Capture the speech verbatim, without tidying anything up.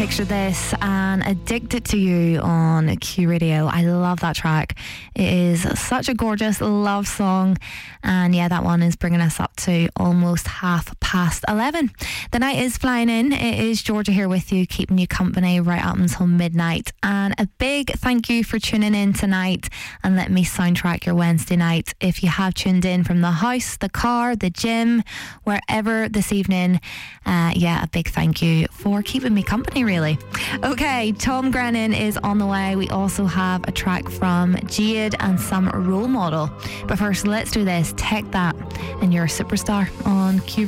Picture This and Addicted to You on Q Radio. I love that track. It is such a gorgeous love song. And yeah, that one is bringing us up to almost half past eleven. The night is flying in. It is Georgia here with you, keeping you company right up until midnight. And a big thank you for tuning in tonight and let me soundtrack your Wednesday night. If you have tuned in from the house, the car, the gym, wherever this evening, uh, yeah, a big thank you for keeping me company, really. Okay, Tom Grennan is on the way. We also have a track from Jade and some Role Model. But first, let's do this. Take That and You're a Superstar on Q